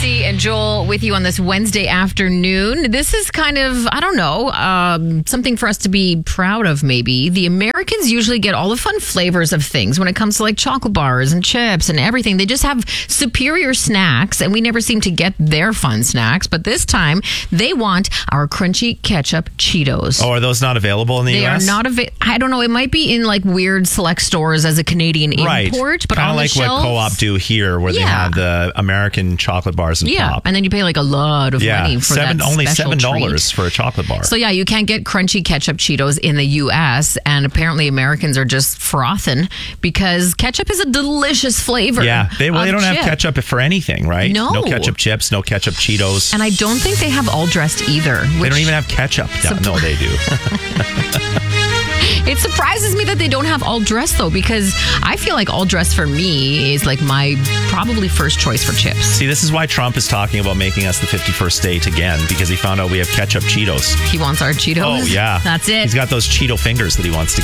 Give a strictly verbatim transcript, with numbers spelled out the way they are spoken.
Casey and Joel with you on this Wednesday afternoon. This is kind of, I don't know, um, something for us to be proud of maybe. The Americans usually get all the fun flavors of things when it comes to like chocolate bars and chips and everything. They just have superior snacks and we never seem to get their fun snacks. But this time they want our crunchy ketchup Cheetos. Oh, are those not available in the they U S? They are not available. I don't know. It might be in like weird select stores as a Canadian right. import. But kind of on like the shelves, what Co-op do here where yeah. they have the American chocolate bars and yeah. pop. And then you pay like a lot of yeah. money for Seven, that only special seven dollars treat. for a chocolate bar. So yeah, you can't get crunchy ketchup Cheetos in the U S and apparently Americans are just frothing because ketchup is a delicious flavor. Yeah, they, well, they don't chip. have ketchup for anything, right? No. No ketchup chips, no ketchup Cheetos. And I don't think they have all dressed either. They don't even have ketchup. No, no they do. It surprises me that they don't have all dressed though, because I feel like all dressed for me is like my probably first choice for chips. See, this is why Trump is talking about making us the fifty-first state again, because he found out we have ketchup Cheetos. He wants our Cheetos. Oh, yeah. That's it. He's got those Cheeto fingers that he wants to